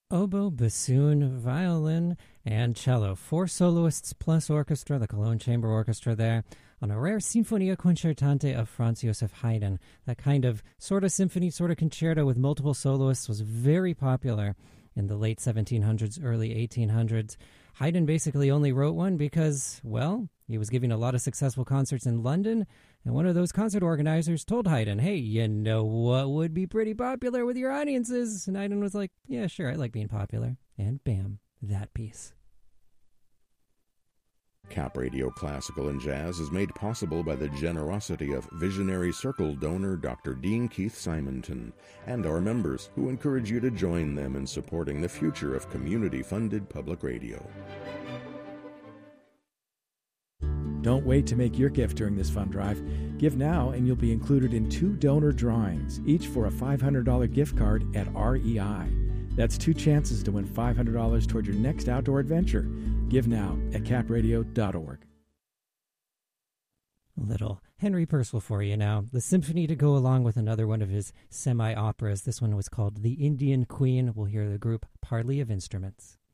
Oboe, bassoon, violin, and cello. Four soloists plus orchestra, the Cologne Chamber Orchestra there, on a rare Sinfonia Concertante of Franz Joseph Haydn. That kind of sort of symphony, sort of concerto with multiple soloists was very popular in the late 1700s, early 1800s. Haydn basically only wrote one because, well, he was giving a lot of successful concerts in London, and one of those concert organizers told Haydn, hey, you know what would be pretty popular with your audiences? And Haydn was like, yeah, sure, I like being popular. And bam, that piece. Cap Radio Classical and Jazz is made possible by the generosity of visionary Circle donor Dr. Dean Keith Simonton and our members, who encourage you to join them in supporting the future of community-funded public radio. Don't wait to make your gift during this fund drive. Give now and you'll be included in 2 donor drawings, each for a $500 gift card at REI. That's 2 chances to win $500 toward your next outdoor adventure. Give now at capradio.org. A little Henry Purcell for you now. The symphony to go along with another one of his semi-operas. This one was called The Indian Queen. We'll hear the group Parley of Instruments.